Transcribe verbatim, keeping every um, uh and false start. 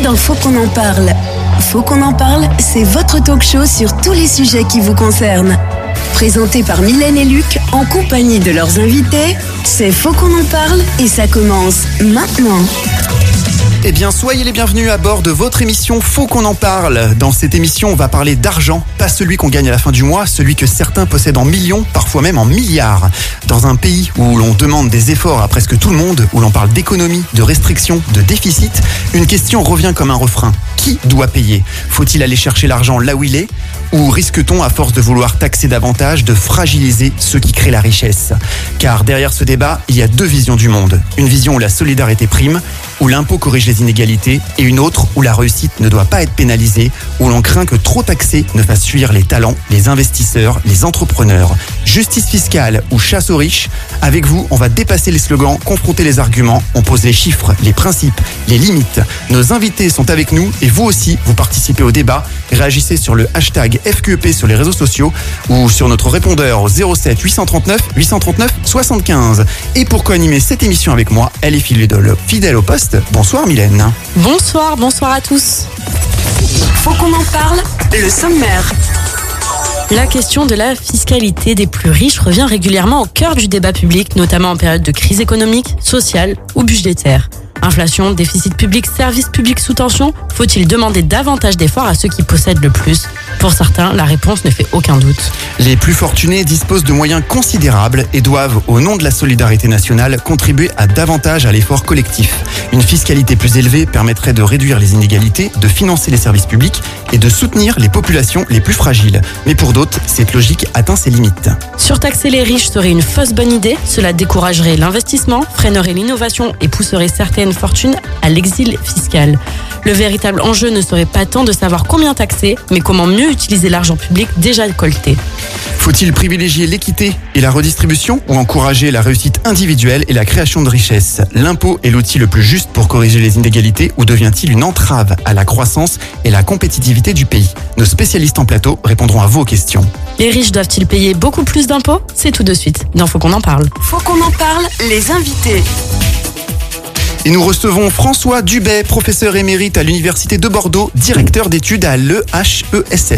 dans Faut qu'on en parle. Faut qu'on en parle, c'est votre talk show sur tous les sujets qui vous concernent. Présenté par Mylène et Luc en compagnie de leurs invités, c'est Faut qu'on en parle et ça commence maintenant. Eh bien, soyez les bienvenus à bord de votre émission Faut qu'on en parle. Dans cette émission, on va parler d'argent, pas celui qu'on gagne à la fin du mois, celui que certains possèdent en millions, parfois même en milliards. Dans un pays où l'on demande des efforts à presque tout le monde, où l'on parle d'économie, de restrictions, de déficit, une question revient comme un refrain. Qui doit payer ? Faut-il aller chercher l'argent là où il est ? Ou risque-t-on, à force de vouloir taxer davantage, de fragiliser ceux qui créent la richesse ? Car derrière ce débat, il y a deux visions du monde. Une vision où la solidarité prime, où l'impôt corrige les inégalités, et une autre où la réussite ne doit pas être pénalisée, où l'on craint que trop taxer ne fasse fuir les talents, les investisseurs, les entrepreneurs. Justice fiscale ou chasse aux riches, avec vous, on va dépasser les slogans, confronter les arguments, on pose les chiffres, les principes, les limites. Nos invités sont avec nous et vous aussi, vous participez au débat. Réagissez sur le hashtag F Q E P sur les réseaux sociaux ou sur notre répondeur au zéro sept huit cent trente-neuf huit cent trente-neuf soixante-quinze. Et pour co-animer cette émission avec moi, elle est fidèle, fidèle au poste. Bonsoir Mylène. Bonsoir, bonsoir à tous. Faut qu'on en parle, le sommaire. La question de la fiscalité des plus riches revient régulièrement au cœur du débat public, notamment en période de crise économique, sociale ou budgétaire. Inflation, déficit public, services publics sous tension, faut-il demander davantage d'efforts à ceux qui possèdent le plus ? Pour certains, la réponse ne fait aucun doute. Les plus fortunés disposent de moyens considérables et doivent, au nom de la solidarité nationale, contribuer à davantage à l'effort collectif. Une fiscalité plus élevée permettrait de réduire les inégalités, de financer les services publics et de soutenir les populations les plus fragiles. Mais pour d'autres, cette logique atteint ses limites. Surtaxer les riches serait une fausse bonne idée. Cela découragerait l'investissement, freinerait l'innovation et pousserait certaines fortunes à l'exil fiscal. Le véritable enjeu ne serait pas tant de savoir combien taxer, mais comment mieux utiliser l'argent public déjà collecté. Faut-il privilégier l'équité et la redistribution ou encourager la réussite individuelle et la création de richesses ? L'impôt est l'outil le plus juste pour corriger les inégalités ou devient-il une entrave à la croissance et la compétitivité du pays ? Nos spécialistes en plateau répondront à vos questions. Les riches doivent-ils payer beaucoup plus d'impôts ? C'est tout de suite. Il faut qu'on en parle. Faut qu'on en parle, les invités. Et nous recevons François Dubet, professeur émérite à l'Université de Bordeaux, directeur d'études à l'E H E S